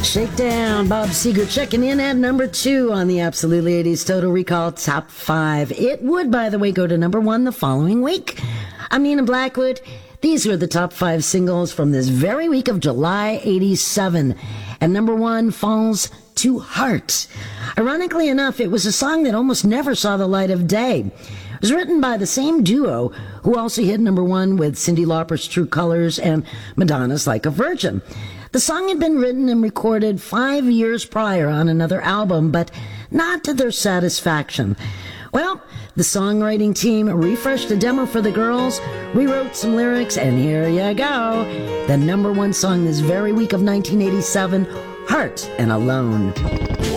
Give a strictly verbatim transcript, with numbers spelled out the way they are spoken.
Shakedown, Bob Seger checking in at number two on the Absolutely eighties Total Recall Top five. It would, by the way, go to number one the following week. Amina Blackwood, these are the top five singles from this very week of July eighty-seven. And number one falls to Heart. Ironically enough, it was a song that almost never saw the light of day. It was written by the same duo who also hit number one with Cyndi Lauper's True Colors and Madonna's Like a Virgin. The song had been written and recorded five years prior on another album, but not to their satisfaction. Well, the songwriting team refreshed the demo for the girls, rewrote some lyrics, and here you go. The number one song this very week of nineteen eighty-seven, Heart and Alone.